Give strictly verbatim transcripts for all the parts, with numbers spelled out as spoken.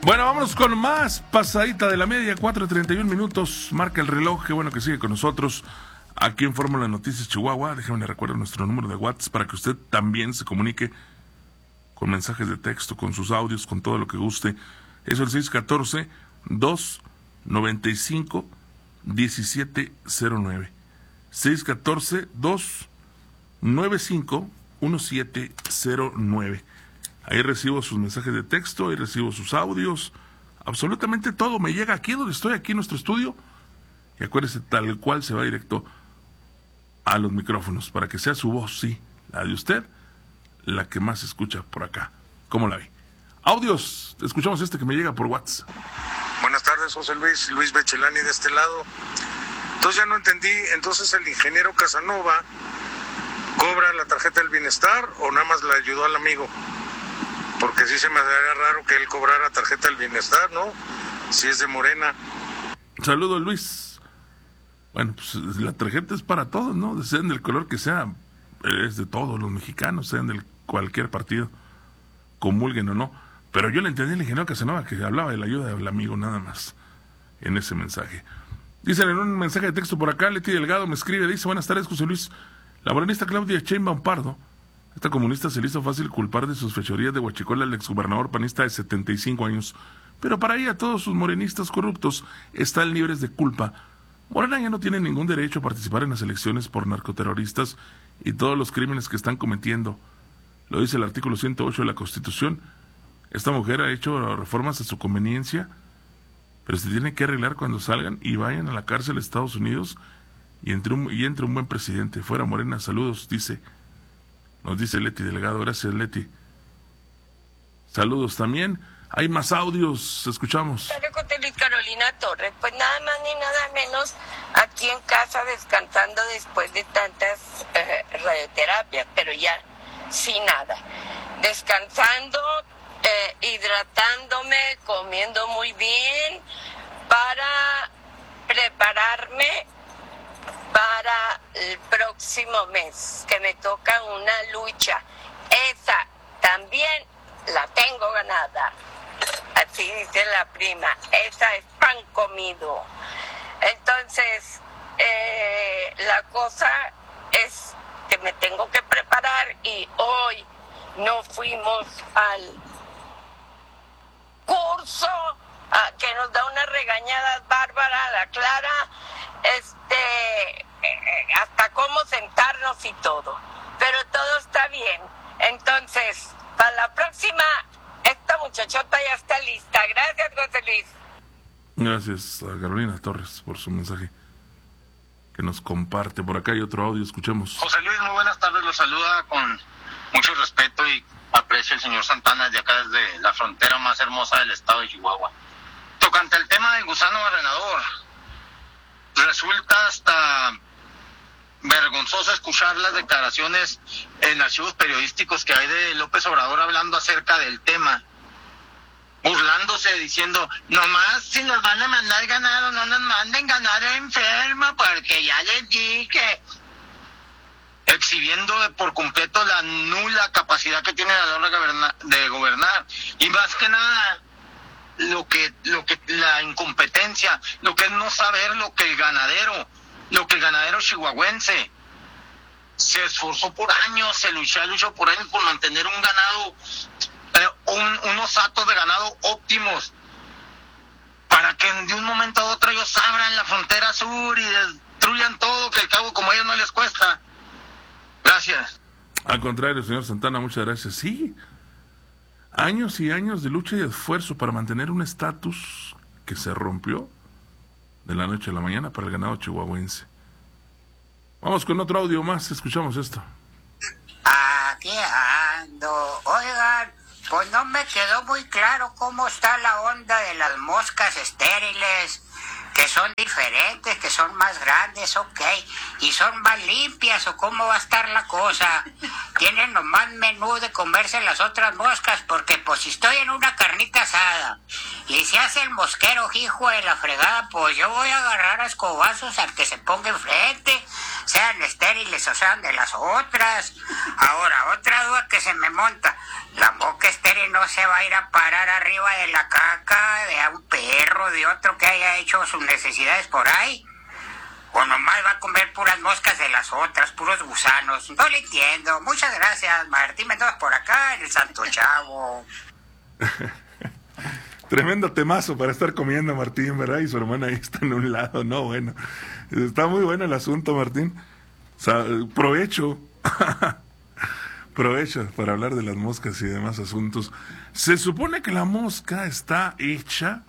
Bueno, vámonos con más. Pasadita de la media, cuatro treinta y un minutos. Marca el reloj. Qué bueno que sigue con nosotros aquí en Fórmula Noticias Chihuahua. Déjame le recuerdo nuestro número de WhatsApp para que usted también se comunique con mensajes de texto, con sus audios, con todo lo que guste. Es el seis uno cuatro, dos nueve cinco, uno siete cero nueve. seis uno cuatro, dos nueve cinco, uno siete cero nueve. Ahí recibo sus mensajes de texto, ahí recibo sus audios, absolutamente todo me llega aquí donde estoy, aquí en nuestro estudio. Y acuérdese, tal cual se va directo a los micrófonos, para que sea su voz, sí, la de usted, la que más se escucha por acá. ¿Cómo la ve? Audios, escuchamos este que me llega por WhatsApp. Buenas tardes, José Luis, Luis Bechelani de este lado. Entonces ya no entendí, entonces el ingeniero Casanova cobra la tarjeta del bienestar o nada más le ayudó al amigo. Porque sí se me haría raro que él cobrara tarjeta del bienestar, ¿no? Si es de Morena. Saludos, Luis. Bueno, pues la tarjeta es para todos, ¿no? Sean del color que sea, es de todos los mexicanos, sean del cualquier partido, comulguen o no. Pero yo le entendí al ingeniero Casanova que hablaba de la ayuda del amigo nada más en ese mensaje. Dicen en un mensaje de texto por acá, Leti Delgado me escribe, dice: buenas tardes, José Luis. La morenista Claudia Sheinbaum Pardo, esta comunista, se le hizo fácil culpar de sus fechorías de huachicola al exgobernador panista de setenta y cinco años. Pero para ella todos sus morenistas corruptos están libres de culpa. Morena ya no tiene ningún derecho a participar en las elecciones por narcoterroristas y todos los crímenes que están cometiendo. Lo dice el artículo ciento ocho de la Constitución. Esta mujer ha hecho reformas a su conveniencia, pero se tiene que arreglar cuando salgan y vayan a la cárcel de Estados Unidos y entre un, y entre un buen presidente. Fuera Morena, saludos, dice. Nos dice Leti Delgado. Gracias, Leti. Saludos también. Hay más audios, escuchamos. Carolina Torres, pues nada más ni nada menos aquí en casa descansando después de tantas eh, radioterapias, pero ya sin nada. Descansando, eh, hidratándome, comiendo muy bien para prepararme para el próximo mes, que me toca una lucha. Esa también la tengo ganada. Así dice la prima, esa es pan comido. Entonces, eh, la cosa es que me tengo que preparar y hoy no fuimos al curso a, que nos da unas regañadas bárbaras, la Clara, este, eh, hasta cómo sentarnos y todo. Pero todo está bien. Entonces, para la próxima, esta muchachota ya está lista. Gracias, José Luis. Gracias a Carolina Torres por su mensaje que nos comparte. Por acá hay otro audio, escuchemos. José Luis, muy buenas tardes. Lo saluda con mucho respeto y aprecio el señor Santana de acá desde la frontera más hermosa del estado de Chihuahua. Tocante el tema del gusano barrenador, resulta hasta vergonzoso escuchar las declaraciones en archivos periodísticos que hay de López Obrador hablando acerca del tema, burlándose, diciendo: nomás si nos van a mandar ganado, no nos manden ganado enfermo, porque ya les dije, exhibiendo por completo la nula capacidad que tiene la hora de gobernar, y más que nada lo que, lo que la incompetencia, lo que es no saber lo que el ganadero Lo que el ganadero chihuahuense se esforzó por años, se luchó, luchó por años por mantener un ganado, eh, un, unos actos de ganado óptimos, para que de un momento a otro ellos abran la frontera sur y destruyan todo, que al cabo como a ellos no les cuesta. Gracias. Al contrario, señor Santana, muchas gracias. Sí, años y años de lucha y esfuerzo para mantener un estatus que se rompió de la noche a la mañana para el ganado chihuahuense. Vamos con otro audio más, escuchamos esto. Aquí ando. Oigan, pues no me quedó muy claro cómo está la onda de las moscas estériles, que son diferentes, que son más grandes, ok, y son más limpias, o cómo va a estar la cosa. Tienen nomás menú de comerse las otras moscas, porque pues si estoy en una carnita asada y se hace el mosquero hijo de la fregada, pues yo voy a agarrar a escobazos al que se ponga enfrente. sean estériles o sean de las otras. Ahora, otra duda que se me monta, la mosca estéril no se va a ir a parar arriba de la caca de un perro, de otro que haya hecho sus necesidades por ahí. O nomás va a comer puras moscas de las otras, puros gusanos. No le entiendo. Muchas gracias, Martín Mendoza por acá, en el Santo Chavo. Tremendo temazo para estar comiendo, Martín, ¿verdad? Y su hermana ahí está en un lado. No, bueno. Está muy bueno el asunto, Martín. O sea, provecho. Provecho para hablar de las moscas y demás asuntos. Se supone que la mosca está hecha,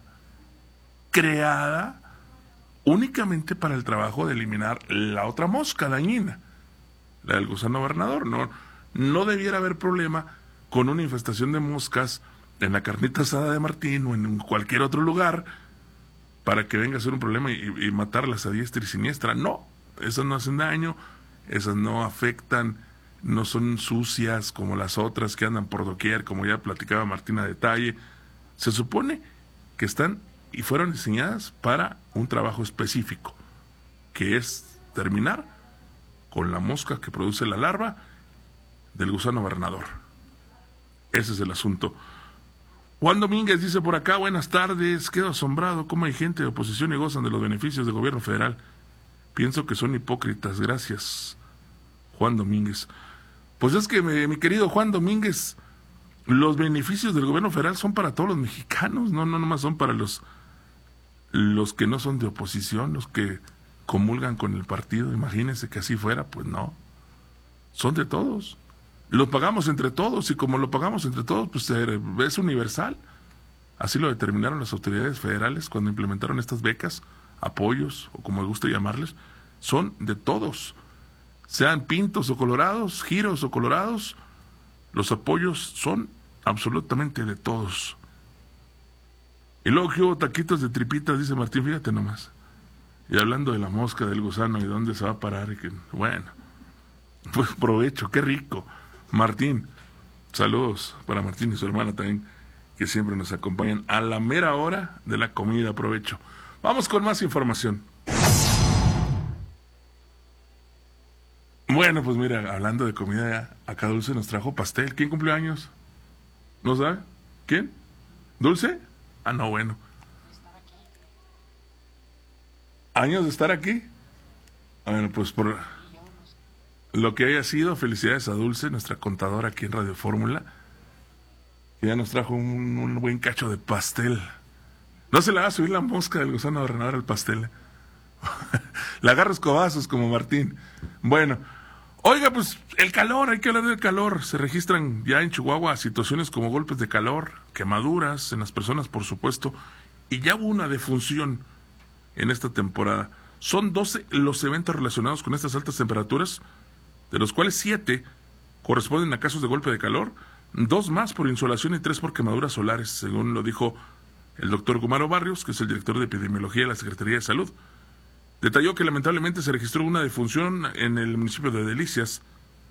creada, únicamente para el trabajo de eliminar la otra mosca dañina, la del gusano bernador. No, no debiera haber problema con una infestación de moscas en la carnita asada de Martín o en cualquier otro lugar para que venga a ser un problema y, y matarlas a diestra y siniestra. No, esas no hacen daño, esas no afectan, no son sucias como las otras que andan por doquier, como ya platicaba Martín a detalle. Se supone que están y fueron diseñadas para un trabajo específico, que es terminar con la mosca que produce la larva del gusano bernador. Ese es el asunto. Juan Domínguez dice por acá, buenas tardes, quedo asombrado cómo hay gente de oposición y gozan de los beneficios del gobierno federal. Pienso que son hipócritas, gracias. Juan Domínguez. Pues es que, mi, mi querido Juan Domínguez, los beneficios del gobierno federal son para todos los mexicanos, no, no nomás son para los, los que no son de oposición, los que comulgan con el partido. Imagínense que así fuera, pues no. Son de todos. Lo pagamos entre todos, y como lo pagamos entre todos, pues es universal. Así lo determinaron las autoridades federales cuando implementaron estas becas, apoyos, o como les gusta llamarles. Son de todos. Sean pintos o colorados, giros o colorados, los apoyos son absolutamente de todos. Y luego que hubo taquitos de tripitas, dice Martín, fíjate nomás. Y hablando de la mosca, del gusano y dónde se va a parar, y que, bueno, pues provecho, qué rico. Martín, saludos para Martín y su hermana también, que siempre nos acompañan a la mera hora de la comida, provecho. Vamos con más información. Bueno, pues mira, hablando de comida, acá Dulce nos trajo pastel. ¿Quién cumplió años? ¿No sabe? ¿Quién? ¿Dulce? Ah, no, bueno. ¿Años de estar aquí? Bueno, pues por lo que haya sido, felicidades a Dulce, nuestra contadora aquí en Radio Fórmula, que ya nos trajo un, un buen cacho de pastel. No se le va a subir la mosca del gusano bernador al pastel. La agarra escobazos como Martín. Bueno, oiga, pues el calor, hay que hablar del calor. Se registran ya en Chihuahua situaciones como golpes de calor, quemaduras en las personas, por supuesto, y ya hubo una defunción en esta temporada. Son doce los eventos relacionados con estas altas temperaturas, de los cuales siete corresponden a casos de golpe de calor, dos más por insolación y tres por quemaduras solares, según lo dijo el doctor Gumaro Barrios, que es el director de epidemiología de la Secretaría de Salud. Detalló que lamentablemente se registró una defunción en el municipio de Delicias.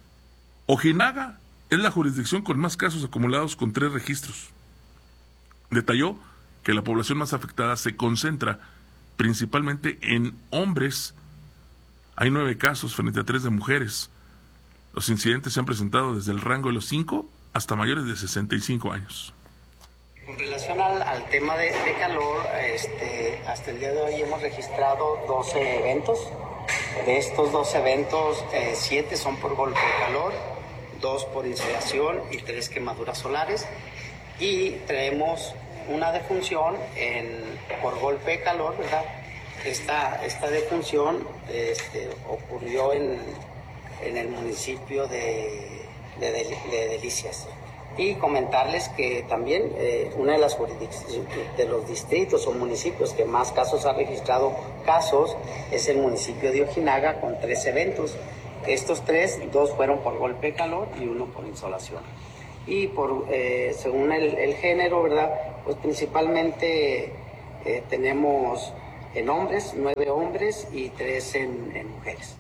Ojinaga es la jurisdicción con más casos acumulados, con tres registros. Detalló que la población más afectada se concentra principalmente en hombres. Hay nueve casos frente a tres de mujeres. Los incidentes se han presentado desde el rango de los cinco hasta mayores de sesenta y cinco años. Con relación al, al tema de, de calor, este, hasta el día de hoy hemos registrado doce eventos. De estos doce eventos, eh, siete son por golpe de calor, dos por insolación y tres quemaduras solares. Y traemos una defunción en, por golpe de calor, ¿verdad? Esta, esta defunción este, ocurrió en, en el municipio de, de, de, de Delicias. Y comentarles que también eh, una de las jurisdicciones, de los distritos o municipios que más casos ha registrado casos es el municipio de Ojinaga, con tres eventos. Estos tres, dos fueron por golpe de calor y uno por insolación. Y por eh, según el, el género, ¿verdad? Pues principalmente eh, tenemos en hombres, nueve hombres y tres en, en mujeres.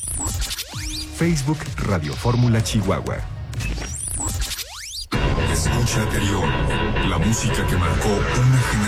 Facebook Radio Fórmula Chihuahua. Escucha anterior, la música que marcó una generación.